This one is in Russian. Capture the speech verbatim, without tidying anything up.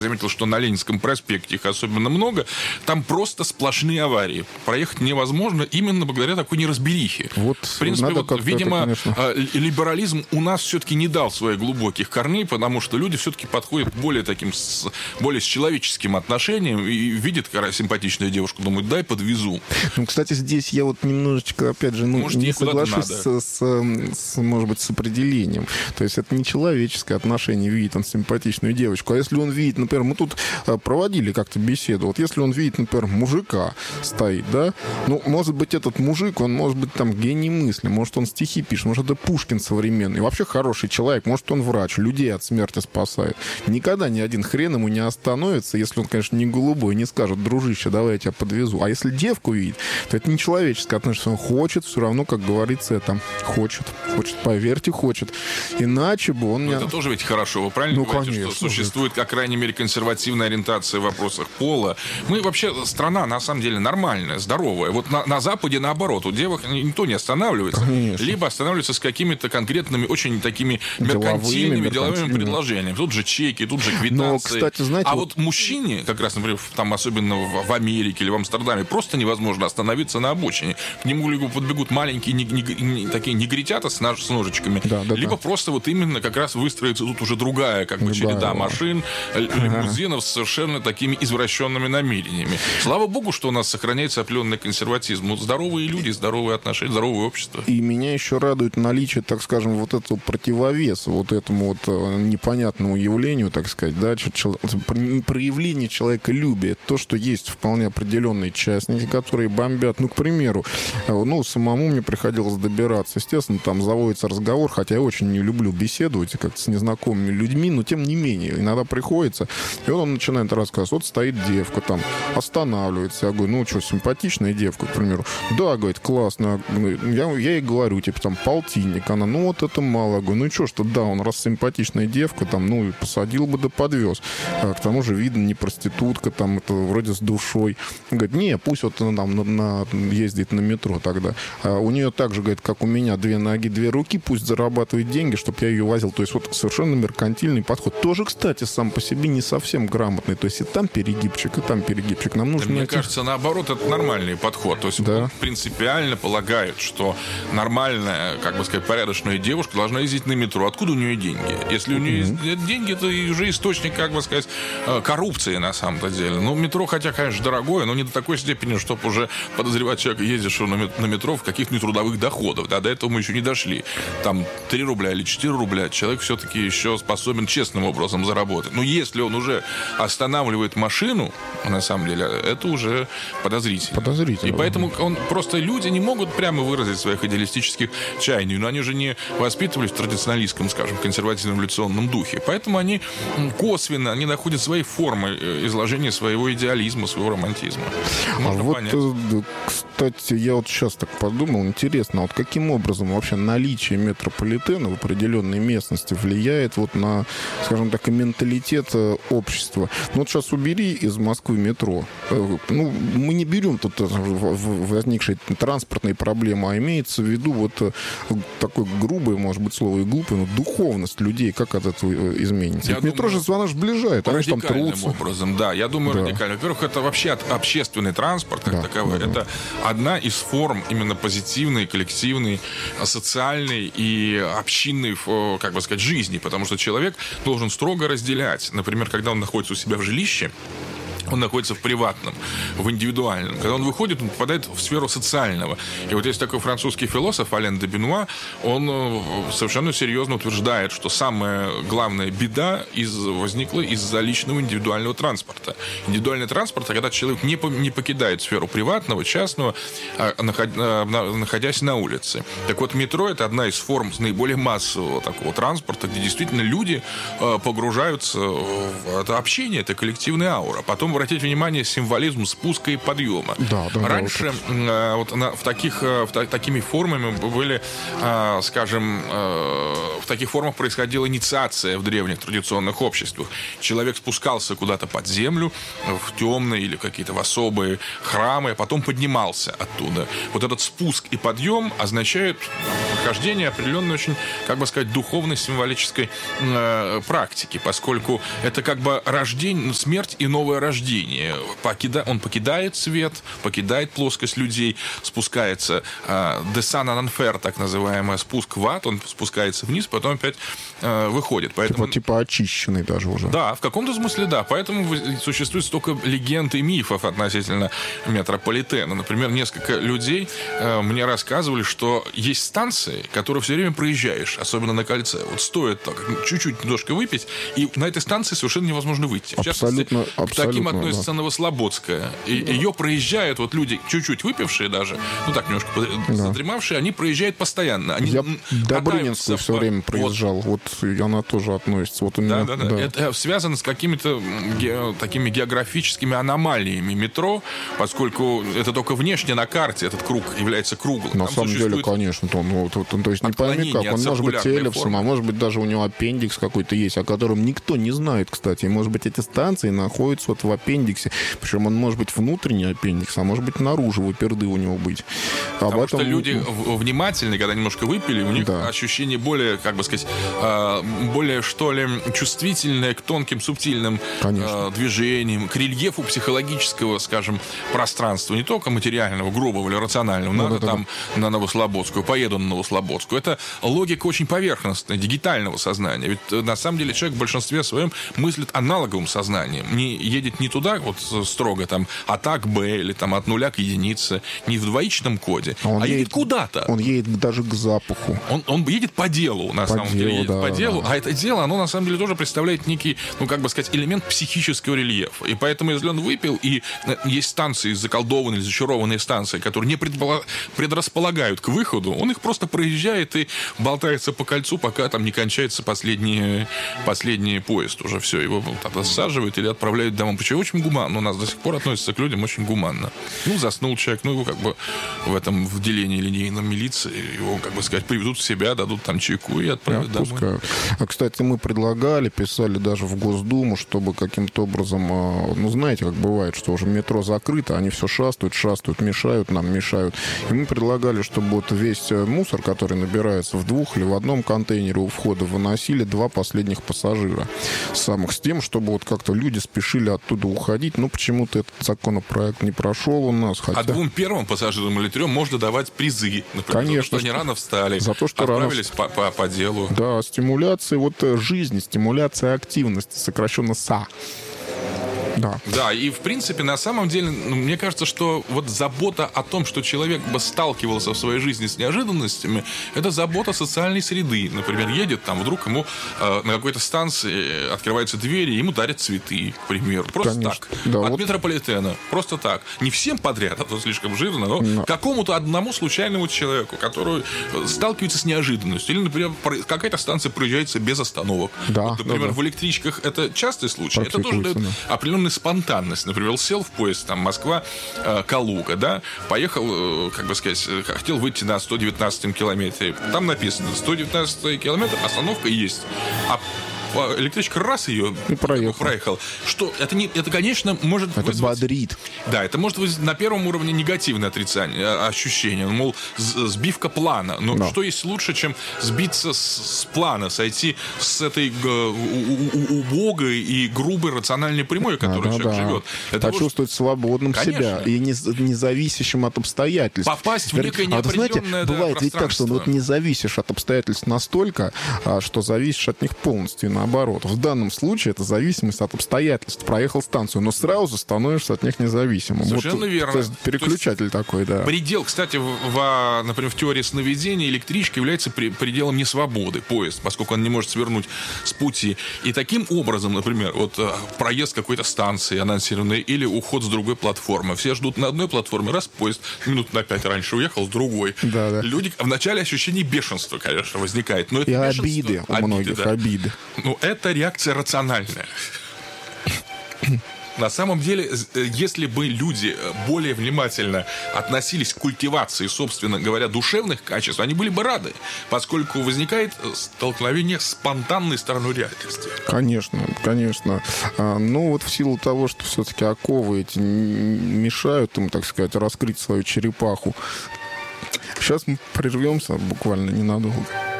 заметил, что на Ленинском проспекте их особенно много, там просто сплошные аварии. Проехать невозможно именно благодаря такой неразберихе. Вот, в принципе, вот, видимо, это, либерализм у нас все-таки не дал своих глубоких корней, потому что люди все-таки подходят к более таким, с, более с человеческим отношением и видят, когда симпатичная девушка, думают, дай подвезу. Ну, кстати, здесь я вот немножечко, опять же, ну, может, не соглашусь с, с, с, может быть, с определением. То есть это не человеческое отношение, видит он симпатичную девочку. А если он видит, например, мы тут проводили как-то беседу. Вот если он видит, например, мужика стоит, да, ну, может быть, этот мужик, он может быть там гений мысли, может, он стихи пишет, может, это Пушкин современный, вообще хороший человек, может, он врач, людей от смерти спасает. Никогда ни один хрен ему не остановится, если он, конечно, не голубой, не скажет, дружище, давай я тебя подвезу. А если девку видит, то это не человеческое отношение. Он хочет, все равно, как говорится, это хочет. Хочет, поверьте, хочет. Иначе бы он... Но это тоже ведь хорошо. Вы правильно ну, говорите, конечно, что существует, по крайней мере, консервативная ориентация в вопросах пола. Мы вообще страна, на самом деле, нормальная, здоровая. Вот на, на Западе, наоборот, у девок никто не останавливается. Конечно. Либо останавливается с какими-то конкретными, очень такими меркантильными, деловыми предложениями. Тут же чеки, тут же квитанции. Но, кстати, знаете, а вот... вот мужчине, как раз, например, там, особенно в, в Америке или в Амстердаме, просто невозможно остановиться на обочине. К нему либо подбегут маленькие не, не, не, такие негритята с, нож, с ножичками, да, да, либо да. просто вот именно как раз выстроится тут уже другая как бы череда да, машин, лимузинов с совершенно такими извращенными намерениями. Слава богу, что у нас сохраняется определенный консерватизм. Ну, здоровые люди, здоровые отношения, здоровое общество. И меня еще радует наличие, так скажем, вот этого противовеса, вот этому вот непонятному явлению, так сказать, да, проявление человеколюбия. То, что есть вполне определенные частники, которые бомбят. Ну, к примеру, ну, самому мне приходилось добираться. Естественно, там заводится разговор, хотя я очень не люблю беседовать как-то с незнакомыми людьми, но тем не менее, иногда приходится. И он начинает рассказывать, вот стоит девка там, останавливается. Я говорю, ну что, симпатичная девка, к примеру. Да, говорит, классно. Я, я ей говорю, типа, там, полтинник. Она, ну вот это мало. Я говорю, ну что, что, да, он раз симпатичная девка, там, ну, посадил бы да подвез. А, к тому же, видно, не проститутка, там, это вроде с душой. Он говорит, не, пусть вот она там на, на, ездит на метро тогда. А у нее так же, говорит, как у меня, две ноги, две руки, пусть зарабатывает деньги, чтобы я ее возил. То есть вот совершенно меркантильный подход. Тоже, кстати, сам по себе не совсем грамотный. То есть и там перегибчик, и там перегибчик. Нам нужно... Да, мне кажется, наоборот, это нормальный подход. То есть да. принципиально полагают, что нормальная, как бы сказать, порядочная девушка должна ездить на метро. Откуда у нее деньги? Если у нее mm-hmm. есть деньги, это уже источник, как бы сказать, коррупции на самом-то деле. Ну, метро, хотя, конечно, дорогое, но не до такой степени, чтобы уже подозревать человека, ездившего на метро в каких-то нетрудовых доходах. Да, до этого мы еще не дошли. Там три рубля или четыре рубля человек все-таки еще способен честным образом заработать. Но если он уже останавливает машину, на самом деле, это уже подозрительно. Подозрительно. И поэтому он, просто люди не могут прямо выразить своих идеалистических чаяний. Но они же не воспитывались в традиционалистском, скажем, консервативном революционном духе. Поэтому они косвенно, они находят свои формы изложения своего идеализма, своего романтизма. Можно а вот, понять. Кстати, я вот сейчас так подумал, интересно, вот каким образом вообще наличие метрополитена в определенной местности влияет вот на, скажем так, и менталитет общества. Ну вот сейчас убери из Москвы метро. Ну, мы не берем тут возникшие транспортные проблемы, а имеется в виду вот такое грубое, может быть, слово и глупое, но духовность людей, как от этого изменится? Метро же она же сближает, они же там трутся. Образом, да, я думаю, да. радикально. Во-первых, это вообще общественный транспорт, как да, таковой. Да, это да. одна из форм именно позитивной, коллективной, социальной и общинной, как бы сказать, жизни, потому что человек должен строго разделять. Например, когда он находится у себя в жилище, он находится в приватном, в индивидуальном. Когда он выходит, он попадает в сферу социального. И вот есть такой французский философ Ален де Бенуа, он совершенно серьезно утверждает, что самая главная беда из, возникла из-за личного индивидуального транспорта. Индивидуальный транспорт, когда человек не, по, не покидает сферу приватного, частного, а, наход, а, находясь на улице. Так вот, метро — это одна из форм наиболее массового такого транспорта, где действительно люди а, погружаются в это общение, это коллективная аура. Потом обратить внимание, символизм спуска и подъема. Да, да, Раньше да, вот э, вот на, в таких, в та, такими формами были, э, скажем, э, в таких формах происходила инициация в древних традиционных обществах. Человек спускался куда-то под землю, в темные или какие-то в особые храмы, а потом поднимался оттуда. Вот этот спуск и подъем означает, прохождения определенной очень, как бы сказать, духовной символической э, практики, поскольку это как бы рождение, смерть и новое рождение. Покида, он покидает свет, покидает плоскость людей, спускается э, Descent en Enfer, так называемый спуск в ад, он спускается вниз, потом опять э, выходит. Поэтому... Типа, типа очищенный даже уже. Да, в каком-то смысле да. Поэтому существует столько легенд и мифов относительно метрополитена. Например, несколько людей э, мне рассказывали, что есть станции, которые все время проезжаешь, особенно на кольце. Вот стоит так, чуть-чуть немножко выпить, и на этой станции совершенно невозможно выйти. В абсолютно, частности, к таким относится да. Новослободская. И да. ее проезжают вот люди, чуть-чуть выпившие даже, ну так, немножко да. задремавшие, они проезжают постоянно. Они Я Добрынинскую все по... время проезжал, вот. вот и она тоже относится. Вот у меня, да, да, да. да. Это связано с какими-то ге... такими географическими аномалиями метро, поскольку это только внешне на карте этот круг является круглым. На Там самом деле, конечно. То, ну, то, то, то есть не пойми как. Он может быть эллипсом, а может быть даже у него аппендикс какой-то есть, о котором никто не знает, кстати. И может быть эти станции находятся вот в аппендиксе. Причем он может быть внутренний аппендикс, а может быть наружу выперды у него быть. Потому Об этом... что люди внимательные, когда немножко выпили, у них да. ощущение более, как бы сказать, более, что ли, чувствительное к тонким, субтильным Конечно. движениям, к рельефу психологического, скажем, пространства, не только материального, грубого или рационального. Надо да, там да. на Новослободскую, поеду на Новослободскую. Это логика очень поверхностная, дигитального сознания. Ведь на самом деле человек в большинстве своем мыслит аналоговым сознанием. Не едет не туда вот строго там от А к Б или там от нуля к единице, не в двоичном коде, а, а едет, едет куда-то. Он едет даже к запаху. Он, он едет по делу, на по самом делу, деле. Едет да, по делу, да. а это дело, оно на самом деле тоже представляет некий, ну как бы сказать, элемент психического рельефа. И поэтому, если он выпил, и есть станции, заколдованные, зачарованные станции, которые не предрасполагают к выходу, он их просто проезжает и болтается по кольцу, пока там не кончается последний, последний поезд. Уже все, его тогда саживают или отправляют домой. Почему очень гуманно. У нас до сих пор относятся к людям очень гуманно. Ну, заснул человек, ну, его как бы в этом в делении линейном милиции, его, как бы сказать, приведут в себя, дадут там чайку и отправят Я домой. Пускаю. А, кстати, мы предлагали, писали даже в Госдуму, чтобы каким-то образом, ну, знаете, как бывает, что уже метро закрыто, они все шастают, шастают, мешают нам, мешают. И мы предлагали, чтобы вот весь мусор, который набирается в двух или в одном контейнере у входа, выносили два последних пассажира самых, с тем, чтобы вот как-то люди спешили оттуда уходить. Но почему-то этот законопроект не прошел у нас. Хотя... А двум первым пассажирам или трем можно давать призы. Например, Конечно. За то, что они рано встали, за то, что отправились рано... по, по, по делу. Да, стимуляция вот жизни, стимуляция активности, сокращенно СА. Да. Да, и в принципе, на самом деле, ну, мне кажется, что вот забота о том, что человек бы сталкивался в своей жизни с неожиданностями, это забота социальной среды. Например, едет там, вдруг ему э, на какой-то станции открываются двери, ему дарят цветы, к примеру. Просто Конечно. так. Да, От вот... метрополитена. Просто так. Не всем подряд, а то слишком жирно, но, но какому-то одному случайному человеку, который сталкивается с неожиданностью. Или, например, какая-то станция проезжается без остановок. Да, вот, например, да, да. в электричках это частый случай. Это тоже дает определенный спонтанность. Например, сел в поезд, там, Москва, э, Калуга, да, поехал, э, как бы сказать, хотел выйти на сто девятнадцатом километре. Там написано, сто девятнадцатый километр, остановка есть. А электричка раз ее и проехал. проехал. Что это не, это конечно может это вызвать, бодрит. Да, это может вызвать на первом уровне негативное отрицание, ощущение, мол, сбивка плана. Но да. что есть лучше, чем сбиться с, с плана, сойти с этой убогой и грубой рациональной прямой, которой да, человек да. живет. Это почувствовать может... свободным конечно. себя и не, не зависящим от обстоятельств. Попасть в некое неопределенное а, знаете, да, бывает ведь так, что ну, вот не зависишь от обстоятельств настолько, что зависишь от них полностью. Наоборот. В данном случае это зависимость от обстоятельств. Проехал станцию, но сразу становишься от них независимым. Совершенно вот, верно. То есть переключатель то есть, такой, да. Предел, кстати, в, в, например, в теории сновидения электричка является при, пределом несвободы, поезд, поскольку он не может свернуть с пути. И таким образом, например, вот проезд какой-то станции анонсированной или уход с другой платформы. Все ждут на одной платформе, раз поезд минут на пять раньше уехал, с другой. Да, да. Люди, вначале ощущение бешенства, конечно, возникает. Но это и обиды у многих, да. обиды. Ну, это реакция рациональная. На самом деле, если бы люди более внимательно относились к культивации, собственно говоря, душевных качеств, они были бы рады, поскольку возникает столкновение с спонтанной стороной реальности. Конечно, конечно. Ну, вот в силу того, что все-таки оковы эти мешают им, так сказать, раскрыть свою черепаху, Сейчас мы прервемся буквально ненадолго.